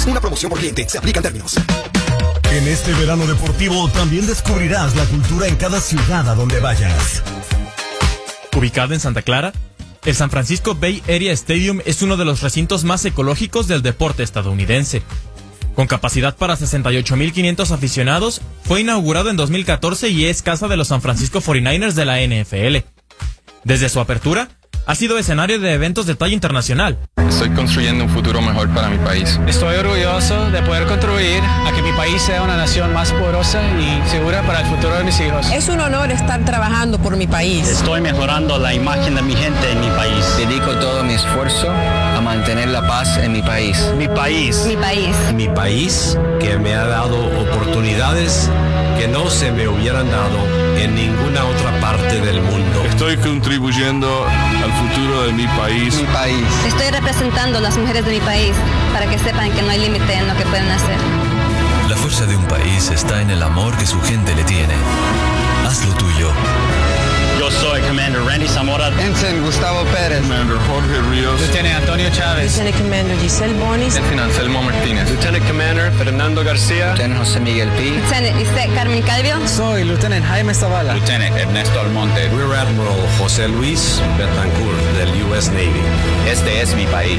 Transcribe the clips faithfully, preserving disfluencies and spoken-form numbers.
dólares. Una promoción por cliente. Se aplican términos. En este verano deportivo también descubrirás la cultura en cada ciudad a donde vayas. Ubicado en Santa Clara, el San Francisco Bay Area Stadium es uno de los recintos más ecológicos del deporte estadounidense. Con capacidad para sesenta y ocho mil quinientos aficionados, fue inaugurado en dos mil catorce y es casa de los San Francisco cuarenta y nueve ers de la N F L. Desde su apertura, ha sido escenario de eventos de talla internacional. Estoy construyendo un futuro mejor para mi país. Estoy orgulloso de poder contribuir a que mi país sea una nación más poderosa y segura para el futuro de mis hijos. Es un honor estar trabajando por mi país. Estoy mejorando la imagen de mi gente en mi país. Dedico todo mi esfuerzo a mantener la paz en mi país. Mi país. Mi país. Mi país, que me ha dado oportunidades que no se me hubieran dado en ninguna otra parte del mundo. Estoy contribuyendo al futuro de mi país. Mi país. Estoy representando a las mujeres de mi país para que sepan que no hay límite en lo que pueden hacer. La fuerza de un país está en el amor que su gente le tiene. Haz lo tuyo. Yo soy Commander Randy Zamora. Ensign Gustavo Pérez. Commander Jorge Ríos. Lieutenant Antonio Chávez. Lieutenant Commander Giselle Bonis. Lieutenant Anselmo Martínez. Lieutenant Commander Fernando García. Lieutenant José Miguel Pi. Lieutenant Isaac Carmen Calvio. Soy Lieutenant Jaime Zavala. Lieutenant Ernesto Almonte. Rear Admiral José Luis Betancourt del U S Navy. Este es mi país.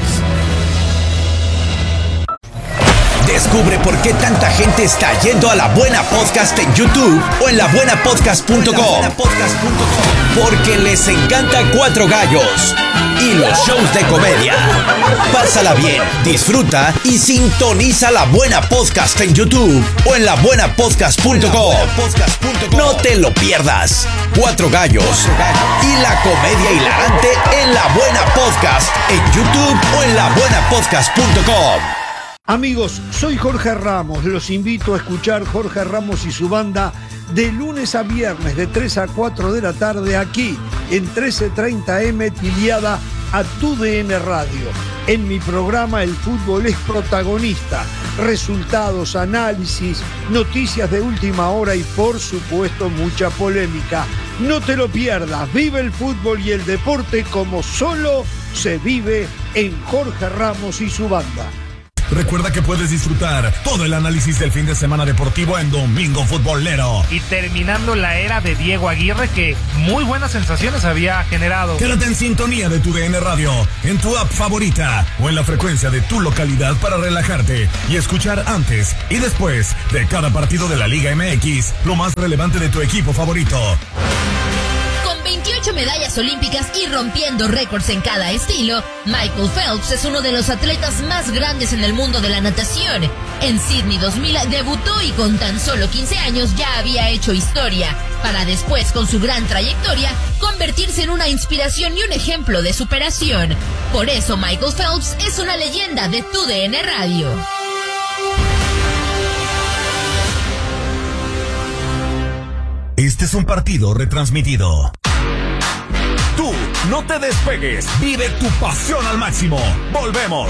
Descubre por qué tanta gente está yendo a La Buena Podcast en YouTube o en la buena podcast punto com. Porque les encanta Cuatro Gallos y los shows de comedia. Pásala bien, disfruta y sintoniza La Buena Podcast en YouTube o en la buena podcast punto com. No te lo pierdas. Cuatro Gallos y la comedia hilarante en La Buena Podcast en YouTube o en la buena podcast punto com. Amigos, soy Jorge Ramos, los invito a escuchar Jorge Ramos y su banda de lunes a viernes de tres a cuatro de la tarde aquí en trece treinta eme afiliada a Tu D N Radio. En mi programa el fútbol es protagonista, resultados, análisis, noticias de última hora y por supuesto mucha polémica. No te lo pierdas, vive el fútbol y el deporte como solo se vive en Jorge Ramos y su banda. Recuerda que puedes disfrutar todo el análisis del fin de semana deportivo en Domingo Futbolero. Y terminando la era de Diego Aguirre, que muy buenas sensaciones había generado. Quédate en sintonía de Tu D N Radio, en tu app favorita o en la frecuencia de tu localidad para relajarte y escuchar antes y después de cada partido de la Liga eme equis lo más relevante de tu equipo favorito. veintiocho medallas olímpicas y rompiendo récords en cada estilo, Michael Phelps es uno de los atletas más grandes en el mundo de la natación. En Sydney dos mil debutó y con tan solo quince años ya había hecho historia, para después, con su gran trayectoria, convertirse en una inspiración y un ejemplo de superación. Por eso Michael Phelps es una leyenda de Tu D N Radio. Este es un partido retransmitido. Tú, no te despegues. Vive tu pasión al máximo. Volvemos.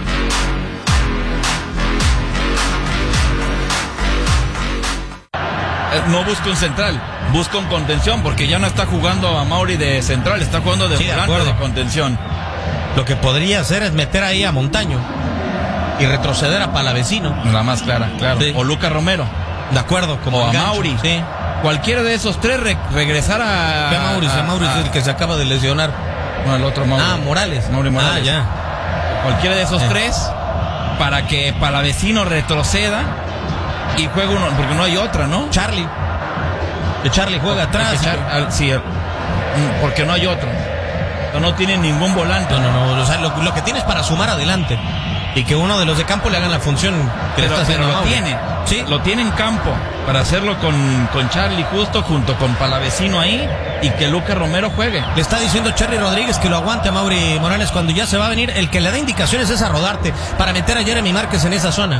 No busca un central, busca un contención, porque ya no está jugando a Mauri de central, está jugando de sí, volante de, de contención. Lo que podría hacer es meter ahí a Montaño y retroceder a Palavecino. La más clara, claro. Sí. O Lucas Romero. De acuerdo, como o a gancho, Mauri. Sí. Cualquiera de esos tres re regresar a... ¿Qué Mauri? A, Mauri a, es el que se acaba de lesionar. No, el otro Mauri. Ah, Morales. Mauri Morales. Ah, ya. Cualquiera de esos eh. tres para que Palavecino retroceda y juegue uno, porque no hay otra, ¿no? Charlie. Que Charlie juega atrás. Char, al, sí, porque no hay otro. No tiene ningún volante. No, no, no. O sea, lo, lo que tiene es para sumar adelante. Y que uno de los de campo le hagan la función que pero, le está haciendo. Pero lo tiene, sí, lo tiene en campo para hacerlo con, con Charlie justo junto con Palavecino ahí y que Lucas Romero juegue. Le está diciendo Charlie Rodríguez que lo aguante a Mauri Morales cuando ya se va a venir. El que le da indicaciones es a Rodarte para meter a Jeremy Márquez en esa zona.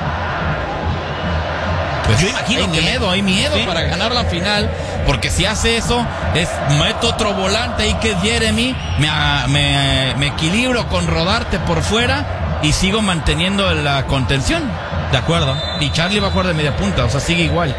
Pues yo imagino hay que miedo, hay miedo ¿sí? para ganar la final, porque si hace eso, es meto otro volante ahí que es Jeremy, me, me, me equilibro con Rodarte por fuera y sigo manteniendo la contención. De acuerdo. Y Charlie va a jugar de media punta, o sea, sigue igual.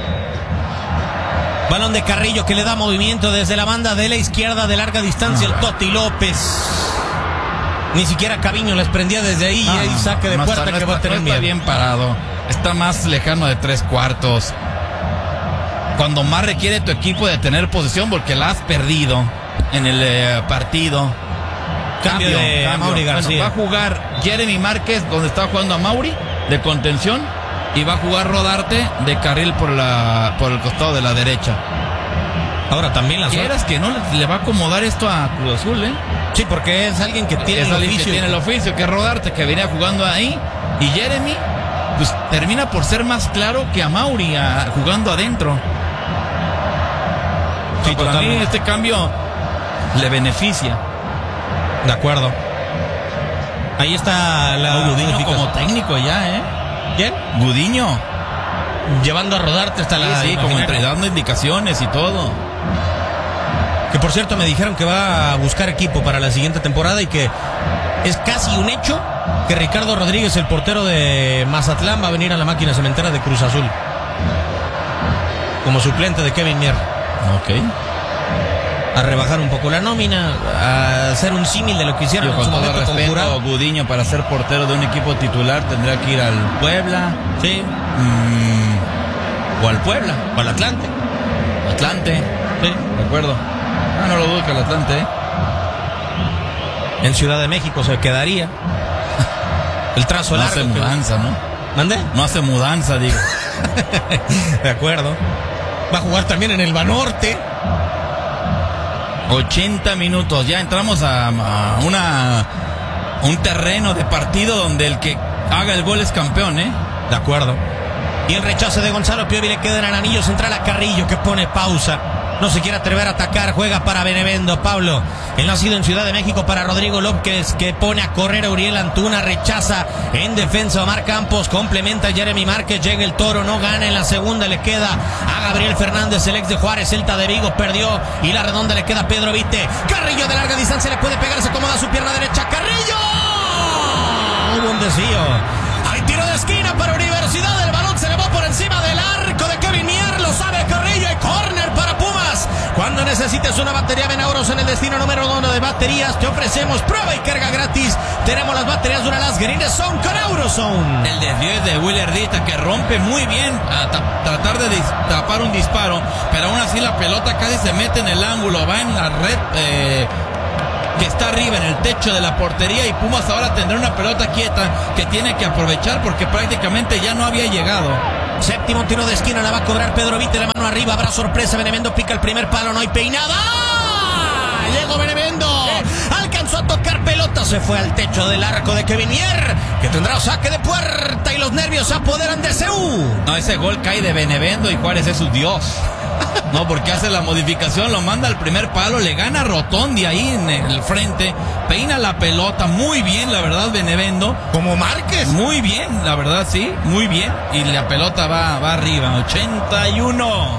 Balón de Carrillo que le da movimiento desde la banda de la izquierda de larga distancia, no. el Toti López. Ni siquiera Caviño les prendía desde ahí No, y ahí saque de no puerta está, no que va a está- tener no miedo. está bien parado. Está más lejano de tres cuartos. Cuando más requiere tu equipo de tener posesión porque la has perdido en el eh, partido. Cambio de Mauri García. Bueno, va a jugar Jeremy Márquez donde estaba jugando a Mauri de contención y va a jugar Rodarte de carril por la por el costado de la derecha. Ahora también la suerte. Quieras que no le, le va a acomodar esto a Cruz Azul, ¿eh? Sí, porque es alguien que tiene es el alguien que oficio. tiene el oficio, que es Rodarte, que venía jugando ahí. Y Jeremy, pues termina por ser más claro que a Mauri a- jugando adentro. Sí, Sí, para mí totalmente. este cambio le beneficia. De acuerdo. Ahí está la Oh, Gudiño modificación. como técnico ya, ¿eh? ¿Quién? Gudiño. Llevando a Rodarte hasta la. Sí, sí, como imaginaria. entre dando indicaciones y todo. Que por cierto me dijeron que va a buscar equipo para la siguiente temporada y que es casi un hecho que Ricardo Rodríguez, el portero de Mazatlán, va a venir a la máquina cementera de Cruz Azul como suplente de Kevin Mier. Ok. A rebajar un poco la nómina, a hacer un símil de lo que hicieron Yo, en con su todo momento con respeto, Jurado. Gudiño para ser portero de un equipo titular tendría que ir al Puebla. Sí. Mm, o al Puebla. O al Atlante. Atlante. Sí. De acuerdo. Ah, no lo dudo que el Atlante, ¿eh? En Ciudad de México se quedaría. El trazo No largo. hace que- mudanza, ¿no? ¿Mande? No hace mudanza, digo. De acuerdo. Va a jugar también en el Banorte. ochenta minutos. Ya entramos a, a una un terreno de partido donde el que haga el gol es campeón, ¿eh? De acuerdo. Y el rechazo de Gonzalo Piovi le queda en el anillo central a Carrillo, que pone pausa. No se quiere atrever a atacar, juega para Benevendo, Pablo. El nacido en Ciudad de México para Rodrigo López, que pone a correr a Uriel Antuna, rechaza en defensa a Omar Campos, complementa a Jeremy Márquez, llega el Toro, no gana en la segunda, le queda a Gabriel Fernández, el ex de Juárez, Celta de Vigo, perdió, y la redonda le queda a Pedro Vite. Carrillo de larga distancia le puede pegar, se acomoda su pierna derecha, Carrillo. Hubo un desvío. Hay tiro de esquina para Universidad, el balón se le va por encima del arco de Kevin Mier, lo sabe Carrillo, y córner para Pumas. Cuando necesites una batería, ven a Auros en el destino número uno de baterías. Te ofrecemos prueba y carga gratis. Tenemos las baterías Duralast Green Zone con Auroson. El desvío es de Willardita, que rompe muy bien a ta- tratar de dis- tapar un disparo, pero aún así la pelota casi se mete en el ángulo, va en la red eh, que está arriba, en el techo de la portería, y Pumas ahora tendrá una pelota quieta que tiene que aprovechar porque prácticamente ya no había llegado. Séptimo tiro de esquina, la va a cobrar Pedro Vite, la mano arriba, habrá sorpresa, Benevendo pica el primer palo, no hay peinada. ¡Ah! Llegó Benevendo, alcanzó a tocar pelota, se fue al techo del arco de Kevin Mier, que tendrá saque de puerta y los nervios se apoderan de C U. No, ese gol cae de Benevendo y Juárez es su Dios. No, porque hace la modificación, lo manda al primer palo, le gana a Rotondi ahí en el frente, peina la pelota muy bien, la verdad, Benevendo. Como Márquez. Muy bien, la verdad, sí, muy bien. Y la pelota va, va arriba, ochenta y uno.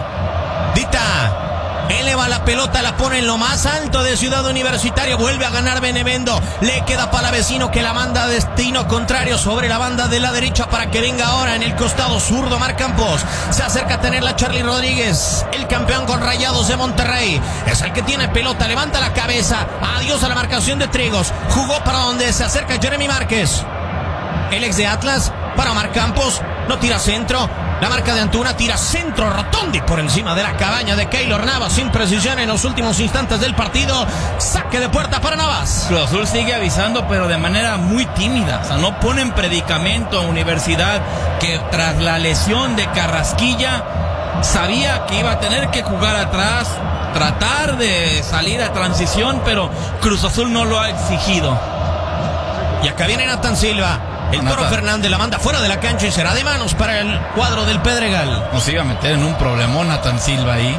Dita eleva la pelota, la pone en lo más alto de Ciudad Universitaria, vuelve a ganar Benevendo, le queda Palavecino que la manda a destino contrario sobre la banda de la derecha para que venga ahora en el costado zurdo Omar Campos, se acerca a tenerla Charly Rodríguez, el campeón con Rayados de Monterrey, es el que tiene pelota, levanta la cabeza, adiós a la marcación de Trigos, jugó para donde se acerca Jeremy Márquez, el ex de Atlas para Omar Campos, no tira centro, la marca de Antuna, tira centro Rotondi por encima de la cabaña de Keylor Navas, sin precisión en los últimos instantes del partido, saque de puerta para Navas. Cruz Azul sigue avisando, pero de manera muy tímida, o sea, no pone en predicamento a Universidad, que tras la lesión de Carrasquilla sabía que iba a tener que jugar atrás, tratar de salir a transición, pero Cruz Azul no lo ha exigido. Y acá viene Nathan Silva. El Toro Nathan Fernández la manda fuera de la cancha y será de manos para el cuadro del Pedregal. Nos iba a meter en un problemón Nathan Silva ahí.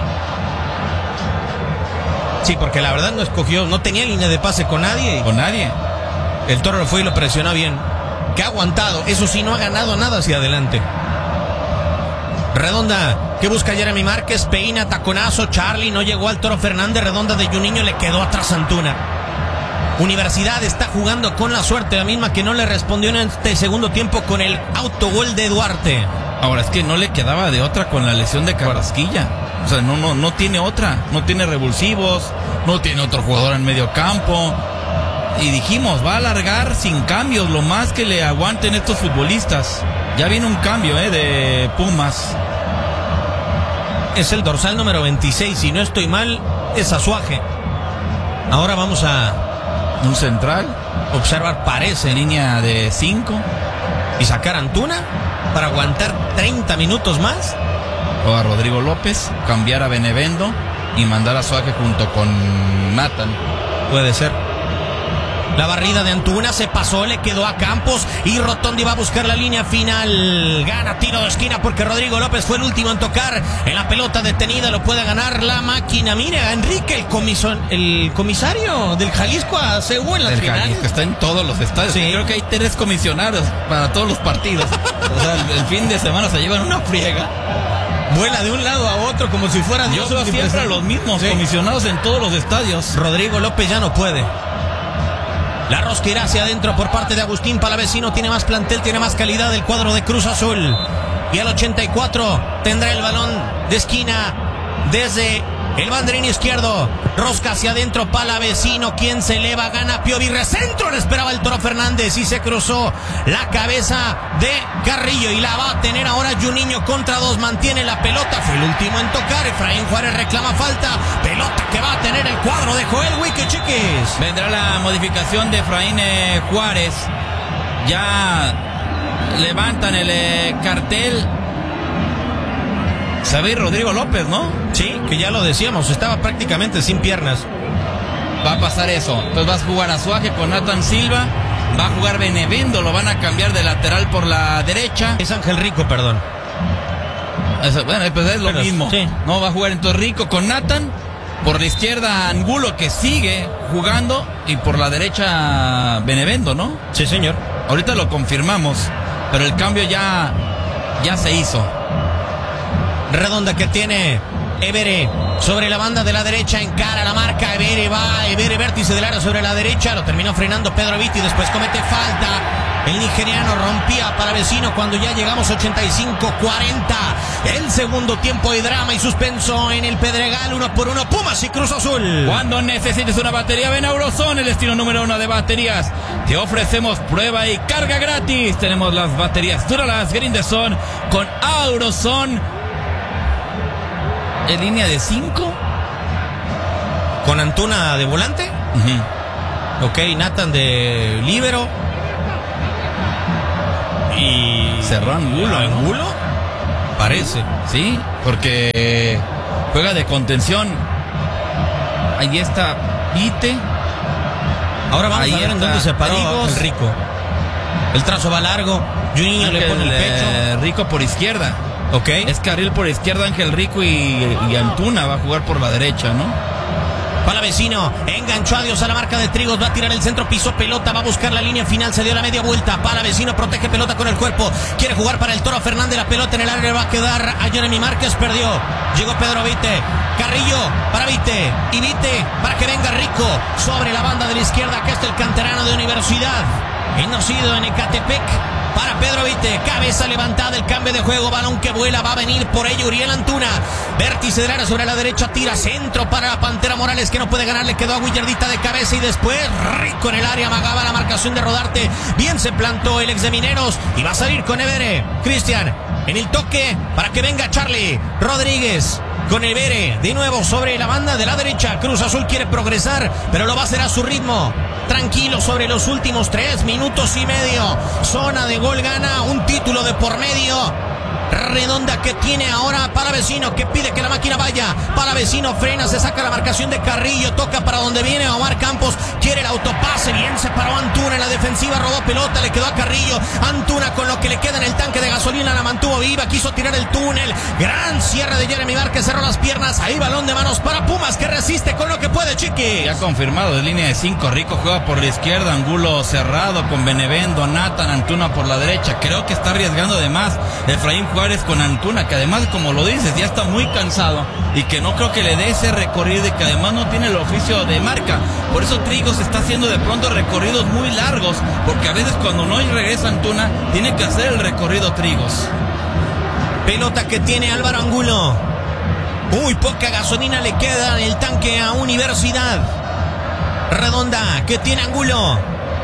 Sí, porque la verdad no escogió, no tenía línea de pase con nadie. Con nadie. El Toro lo fue y lo presionó bien. Que ha aguantado, eso sí, no ha ganado nada hacia adelante. Redonda, que busca Jeremy Márquez, peina, taconazo, Charly, no llegó al Toro Fernández, redonda de Juninho, le quedó atrás Antuna. Universidad está jugando con la suerte, la misma que no le respondió en este segundo tiempo con el autogol de Duarte. Ahora es que no le quedaba de otra con la lesión de Carrasquilla. O sea, no, no, no tiene otra, no tiene revulsivos, no tiene otro jugador en medio campo. y dijimos, va a alargar sin cambios, lo más que le aguanten estos futbolistas. Ya viene un cambio eh, de Pumas. Es el dorsal número veintiséis, si no estoy mal, es Azuaje. Ahora vamos a... Un central. Observar, parece. Línea de cinco. Y sacar a Antuna para aguantar treinta minutos más. O a Rodrigo López, cambiar a Benevendo y mandar a Azuaje junto con Nathan. Puede ser. La barrida de Antuna se pasó, le quedó a Campos y Rotondi va a buscar la línea final. Gana tiro de esquina porque Rodrigo López fue el último en tocar en la pelota detenida. Lo puede ganar la máquina. Mira, Enrique, el, comiso, el comisario del Jalisco a C U en la final. Jalisco está en todos los estadios. Sí. Creo que hay tres comisionados para todos los partidos. O sea, el, el fin de semana se llevan una friega. Vuela de un lado a otro como si fuera Dios. Yo veo siempre a los mismos sí. comisionados en todos los estadios. Rodrigo López ya no puede. La rosca irá hacia adentro por parte de Agustín Palavecino. Tiene más plantel, tiene más calidad el cuadro de Cruz Azul. Y al ochenta y cuatro tendrá el balón de esquina desde el banderín izquierdo. Rosca hacia adentro, Palavecino. Quien se eleva, gana Piovi. Recentro, le esperaba el Toro Fernández y se cruzó la cabeza de Carrillo. Y la va a tener ahora Juninho contra dos. Mantiene la pelota, fue el último en tocar. Efraín Juárez reclama falta. Pelota que va a tener el cuadro de Joel Wiki, chiquis. Vendrá la modificación de Efraín eh, Juárez. Ya levantan el eh, cartel. Sabe Rodrigo López, ¿no? Sí, que ya lo decíamos, estaba prácticamente sin piernas. Va a pasar eso. Entonces vas a jugar Azuaje con Nathan Silva. Va a jugar Benevendo, lo van a cambiar de lateral por la derecha. Es Ángel Rico, perdón. Eso, bueno, pues es lo Pero, mismo. Sí. No, va a jugar entonces Rico con Nathan. Por la izquierda Angulo, que sigue jugando. Y por la derecha Benevendo, ¿no? Sí, señor. Ahorita lo confirmamos. Pero el cambio ya, ya se hizo. Redonda que tiene Evere sobre la banda de la derecha, encara la marca, Evere va, Evere vértice del área sobre la derecha, lo terminó frenando Pedro Viti, después comete falta, el nigeriano rompía para Vecino cuando ya llegamos ochenta y cinco cuarenta, el segundo tiempo y drama y suspenso en el Pedregal, uno por uno, Pumas y Cruz Azul. Cuando necesites una batería, ven a Auroson, el destino número uno de baterías, te ofrecemos prueba y carga gratis, tenemos las baterías Duralast Grindeson con Auroson. ¿En línea de cinco? ¿Con Antuna de volante? Uh-huh. Ok, Nathan de líbero. Y... Cerró Angulo, ¿Angulo? ¿no? Parece. Sí, porque juega de contención. Ahí está Vite. Ahora vamos Ahí a ver en dónde se paró el Rico. El trazo va largo. Juninho le pone el pecho. Eh, Rico por izquierda. Ok. Es carril por izquierda, Ángel Rico y, y Antuna va a jugar por la derecha, ¿no? Palavecino enganchó a Dios a la marca de Trigos, va a tirar el centro, pisó pelota, va a buscar la línea final, se dio la media vuelta. Palavecino protege pelota con el cuerpo, quiere jugar para el Toro Fernández, la pelota en el área va a quedar a Jeremy Márquez, perdió. Llegó Pedro Vite, Carrillo para Vite y Vite para que venga Rico sobre la banda de la izquierda. Acá está el canterano de Universidad, y nacido en Ecatepec. Para Pedro Vite, cabeza levantada, el cambio de juego, balón que vuela, va a venir por ello Uriel Antuna, vértice del área sobre la derecha, tira centro para la Pantera Morales que no puede ganar, le quedó a Guillardita de cabeza y después Rico en el área, amagaba la marcación de Rodarte, bien se plantó el ex de Mineros y va a salir con Evere, Cristian en el toque para que venga Charlie Rodríguez. Con Evere, de nuevo sobre la banda de la derecha. Cruz Azul quiere progresar, pero lo va a hacer a su ritmo. Tranquilo sobre los últimos tres minutos y medio. Zona de gol gana, un título de por medio. Redonda que tiene ahora Palavecino, que pide que la máquina vaya. Palavecino frena, se saca la marcación de Carrillo, toca para donde viene Omar Campos, quiere el autopase, bien se paró Antuna en la defensiva, robó pelota, le quedó a Carrillo. Antuna con lo que le queda en el tanque de gasolina la mantuvo viva, quiso tirar el túnel, gran cierre de Jeremy Márquez, cerró las piernas, ahí balón de manos para Pumas que resiste con lo que puede, chiquis. Ya confirmado, de línea de cinco, Rico juega por la izquierda, Angulo cerrado con Benevendo, Nathan, Antuna por la derecha, creo que está arriesgando de más Efraín Juárez con Antuna, que además, como lo dices, ya está muy cansado y que no creo que le dé ese recorrido y que además no tiene el oficio de marca. Por eso Trigos está haciendo de pronto recorridos muy largos, porque a veces cuando no regresa Antuna, tiene que hacer el recorrido Trigos. Pelota que tiene Álvaro Angulo. Muy poca gasolina le queda en el tanque a Universidad. Redonda, que tiene ángulo.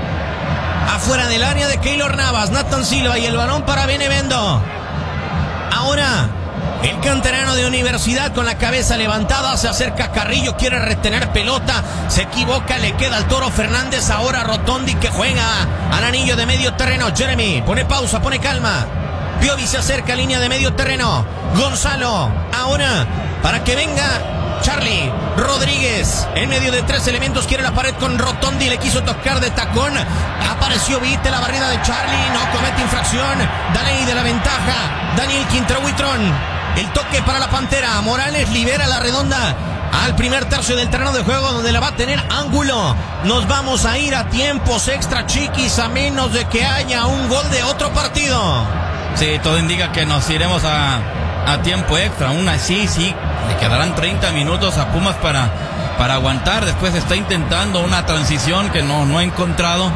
Afuera del área de Keylor Navas, Nathan Silva y el balón para Benevendo. Ahora, el canterano de Universidad con la cabeza levantada, se acerca Carrillo, quiere retener pelota, se equivoca, le queda al Toro Fernández. Ahora Rotondi que juega al anillo de medio terreno. Jeremy, pone pausa, pone calma. Piovi se acerca a línea de medio terreno. Gonzalo, ahora, para que venga Charlie Rodríguez, en medio de tres elementos, quiere la pared con Rotondi, le quiso tocar de tacón, apareció Vite, la barrida de Charlie, no comete infracción, da ley de la ventaja, Daniel Quintrauitrón, el toque para la Pantera, Morales libera la Redonda al primer tercio del terreno de juego, donde la va a tener ángulo. Nos vamos a ir a tiempos extra, chiquis, a menos de que haya un gol de otro partido. Sí, todo indica que nos iremos a, a tiempo extra. Aún así, sí, le quedarán treinta minutos a Pumas para, para aguantar. Después está intentando una transición que no, no ha encontrado.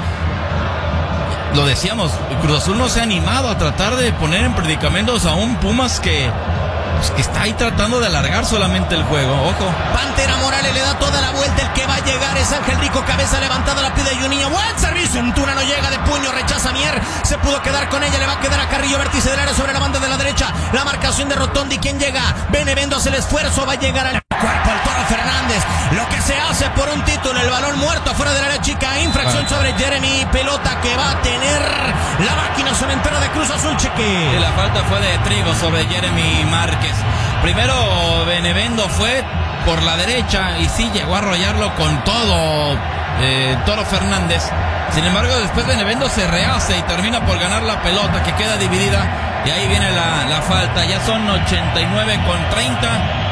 Lo decíamos, Cruz Azul no se ha animado a tratar de poner en predicamentos a un Pumas que, pues, que está ahí tratando de alargar solamente el juego. Ojo. Pantera Morales le da toda la vuelta. El que va a llegar es Ángel Rico, cabeza levantada, la pide Juninho. Buen servicio. Antuna no llega de puño, rechaza Mier. Se pudo quedar con ella, le va a quedar a Carrillo, vértice del área sobre la banda de la derecha. La marcación de Rotondi. ¿Quién llega? Benevendo hace el esfuerzo, va a llegar al cuerpo el Toro Fernández. Lo que se hace por un título, el balón muerto afuera del área chica. Infracción sobre Jeremy. Pelota que va a tener la máquina cementera de Cruz Azul, chiqui. Y la falta fue de Trigo sobre Jeremy Márquez. Primero Benevendo fue por la derecha y sí llegó a arrollarlo con todo eh, Toro Fernández. Sin embargo, después Benevendo se rehace y termina por ganar la pelota, que queda dividida, y ahí viene la, la falta. Ya son ochenta y nueve con treinta.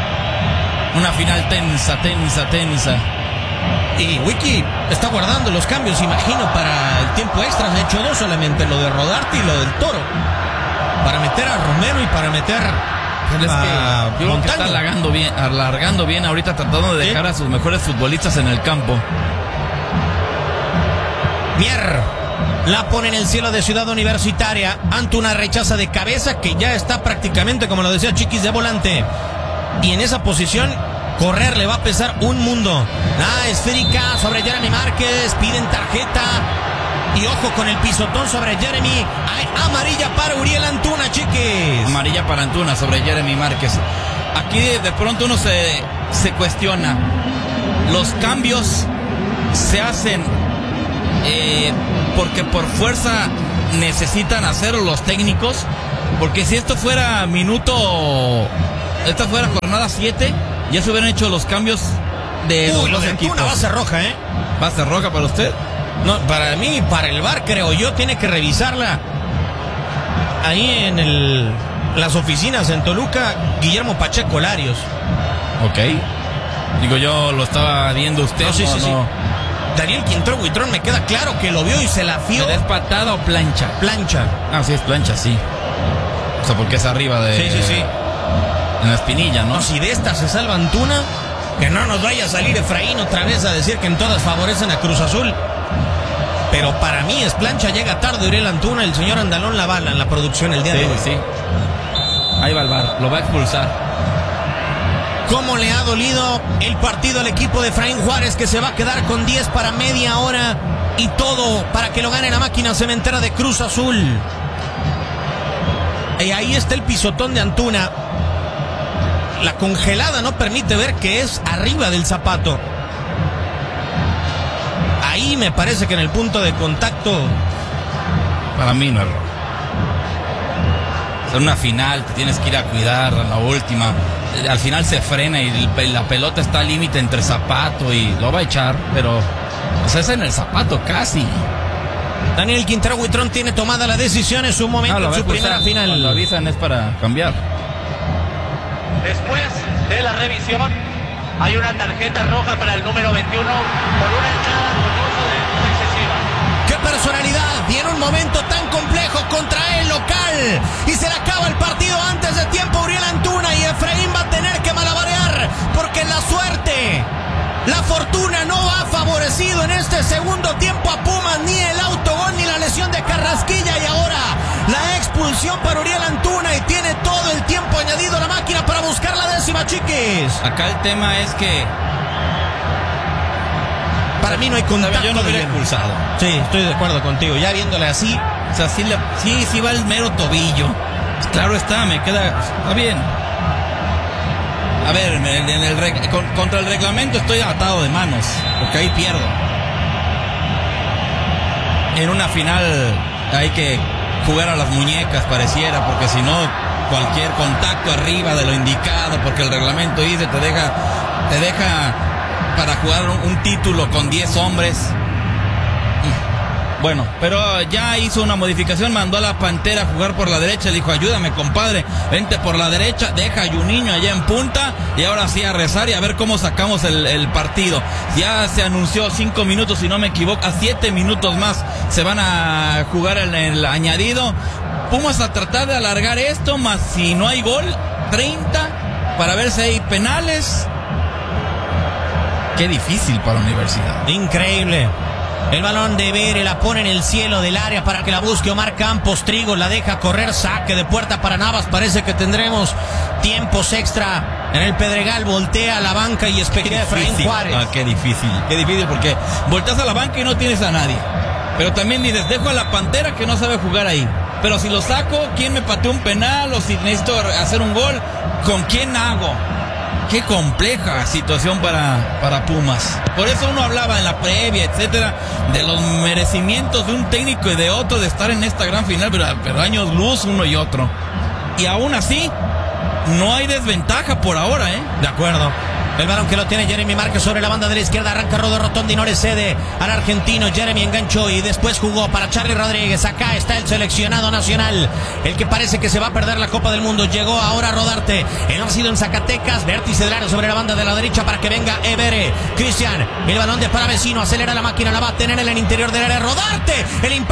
Una final tensa, tensa, tensa. Y Wiki está guardando los cambios, imagino, para el tiempo extra. Ha hecho dos solamente, lo de Rodarte y lo del Toro, para meter a Romero y para meter es que yo creo que está alargando bien, alargando bien ahorita, tratando de dejar a sus mejores futbolistas en el campo. Mier la pone en el cielo de Ciudad Universitaria. Antuna rechaza de cabeza, que ya está prácticamente, como lo decía Chiquis, de volante. Y en esa posición, correr le va a pesar un mundo. La esférica sobre Jeremy Márquez, piden tarjeta. Y ojo con el pisotón sobre Jeremy. Hay amarilla para Uriel Antuna, chiquis. Amarilla para Antuna sobre Jeremy Márquez. Aquí de pronto uno se, se cuestiona. Los cambios se hacen eh, porque por fuerza necesitan hacerlo los técnicos. Porque si esto fuera minuto, esta fuera jornada siete, ya se hubieran hecho los cambios de Uy, los lo de equipos. Antuna va a ser roja, ¿eh? ¿Va a ser roja para usted? No, para mí, para el V A R, creo yo, tiene que revisarla. Ahí en el, las oficinas en Toluca, Guillermo Pacheco Larios. Ok. Digo, yo lo estaba viendo usted. No, sí, no, sí, no. sí. Daniel Quintrauitrón me queda claro que lo vio y se la fió. ¿Es patada o plancha? Plancha. Ah, sí, es plancha, sí. O sea, porque es arriba de... Sí, sí, sí. En la espinilla, ¿no? No, si de esta se salva Antuna, que no nos vaya a salir Efraín otra vez a decir que en todas favorecen a Cruz Azul. Pero para mí es plancha, llega tarde Uriel Antuna, el señor Andalón la bala en la producción el día sí, de hoy. Sí, ahí va el V A R, lo va a expulsar. ¿Cómo le ha dolido el partido al equipo de Efraín Juárez, que se va a quedar con diez para media hora y todo para que lo gane la máquina cementera de Cruz Azul? Y ahí está el pisotón de Antuna. La congelada no permite ver que es arriba del zapato. Ahí me parece que en el punto de contacto, para mí no es rojo. Es una final, te tienes que ir a cuidar a la última. Al final se frena y la pelota está al límite entre zapato y lo va a echar, pero pues es en el zapato casi. Daniel Quintrauitrón tiene tomada la decisión en su momento, no, en su primera final. Cuando avisan es para cambiar. Después de la revisión, hay una tarjeta roja para el número veintiuno por una entrada con uso de luz excesiva. ¡Qué personalidad! Viene un momento tan complejo contra el local y se le acaba el partido antes de tiempo. Uriel Antuna, y Efraín va a tener que malabarear porque la suerte, la fortuna no ha favorecido en este segundo tiempo a Pumas, ni el autogol ni la lesión de Carrasquilla, y ahora la expulsión para Uriel Antuna, y tiene todo el tiempo añadido la máquina para buscar la décima, chiquis. Acá el tema es que Para mí no hay contacto. Yo no hubiera expulsado. Sí, estoy de acuerdo contigo. Ya viéndole así, o sea, sí, le, sí, sí va el mero tobillo. Claro está, me queda, está bien. A ver, en el, en el, con, contra el reglamento estoy atado de manos, porque ahí pierdo. En una final hay que jugar a las muñecas, pareciera, porque si no, cualquier contacto arriba de lo indicado, porque el reglamento dice, te deja, te deja para jugar un, un título con diez hombres. Bueno, pero ya hizo una modificación, mandó a la Pantera a jugar por la derecha, le dijo, ayúdame compadre, vente por la derecha, deja a Juninho allá en punta, y ahora sí a rezar y a ver cómo sacamos el, el partido. Ya se anunció cinco minutos, si no me equivoco, a siete minutos más se van a jugar en el añadido. Pumas a tratar de alargar esto, más si no hay gol, treinta, para ver si hay penales. Qué difícil para la Universidad. Increíble. El balón de Bere la pone en el cielo del área para que la busque Omar Campos. Trigo la deja correr, saque de puerta para Navas. Parece que tendremos tiempos extra en el Pedregal. Voltea a la banca y espera Efraín Juárez. Ah, qué difícil, qué difícil porque volteas a la banca y no tienes a nadie. Pero también dices, dejo a la Pantera que no sabe jugar ahí. Pero si lo saco, ¿quién me pateó un penal? O si necesito hacer un gol, ¿con quién hago? Qué compleja situación para, para Pumas. Por eso uno hablaba en la previa, etcétera, de los merecimientos de un técnico y de otro de estar en esta gran final, pero, pero años luz uno y otro. Y aún así, no hay desventaja por ahora, ¿eh? De acuerdo. El balón que lo tiene Jeremy Márquez sobre la banda de la izquierda. Arranca Rodo Rotondi, no le cede al argentino. Jeremy enganchó y después jugó para Charly Rodríguez. Acá está el seleccionado nacional, el que parece que se va a perder la Copa del Mundo. Llegó ahora a Rodarte. El nacido en Zacatecas. Vértice del área sobre la banda de la derecha para que venga Evere. Cristian, el balón de Paravecino. Acelera la máquina, la va a tener en el interior del área. Rodarte. El impacto.